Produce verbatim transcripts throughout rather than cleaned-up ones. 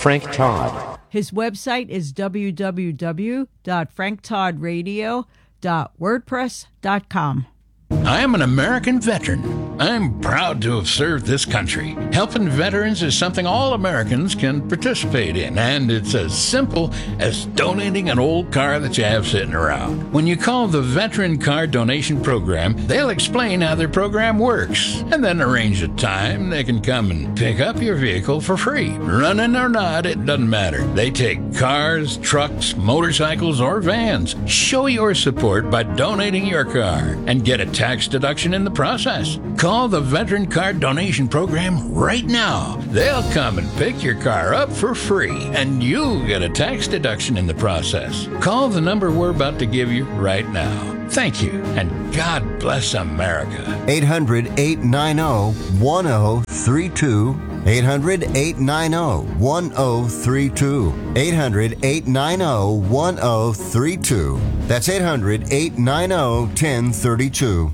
Frank Todd. His website is w w w dot frank todd radio dot wordpress dot com. I am an American veteran. I'm proud to have served this country. Helping veterans is something all Americans can participate in, and it's as simple as donating an old car that you have sitting around. When you call the Veteran Car Donation Program, they'll explain how their program works, and then arrange a time they can come and pick up your vehicle for free. Running or not, it doesn't matter. They take cars, trucks, motorcycles, or vans. Show your support by donating your car and get a tax deduction in the process. Call the Veteran Car Donation Program right now. They'll come and pick your car up for free, and you'll get a tax deduction in the process. Call the number we're about to give you right now. Thank you, and God bless America. eight hundred, eight nine zero, one zero three two. eight hundred, eight nine zero, one zero three two. eight hundred, eight nine zero, one zero three two. That's eight hundred, eight nine zero, one zero three two.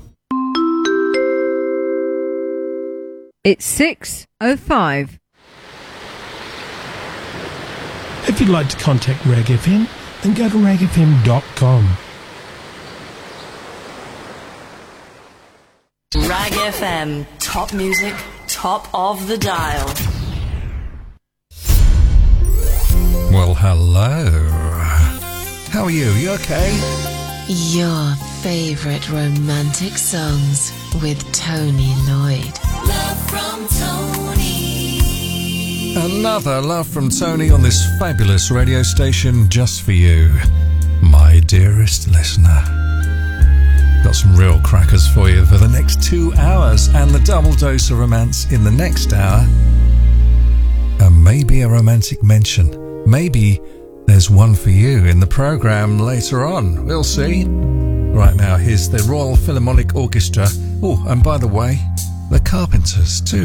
It's six oh five. If you'd like to contact Rag F M, then go to rag f m dot com. Rag F M, top music, top of the dial. Well, hello. How are you? You okay? Your favourite romantic songs with Tony Lloyd. Love from Tony. Another love from Tony on this fabulous radio station just for you, my dearest listener. Got some real crackers for you for the next two hours and the double dose of romance in the next hour. And maybe a romantic mention. Maybe there's one for you in the programme later on. We'll see. Right now, here's the Royal Philharmonic Orchestra. Oh, and by the way, the Carpenters too.